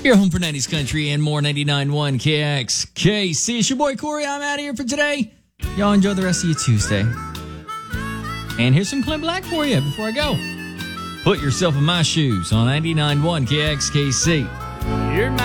Your home for 90s country and more. 99.1 KXKC. It's your boy Corey. I'm out of here for today. Y'all enjoy the rest of your Tuesday. And here's some Clint Black for you before I go. Put yourself in my shoes on 99.1 KXKC. You're my